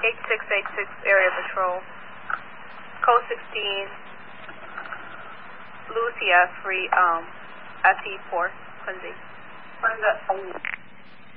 8686 Area Patrol. Code 16, Lucia, SE4, Quincy.